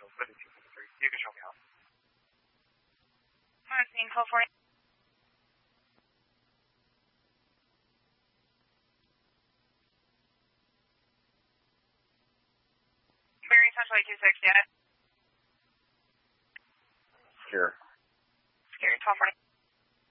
问题，这是第一个手苗。 Martin, call for Barry Central 826, yeah. Sure. Scary 1240.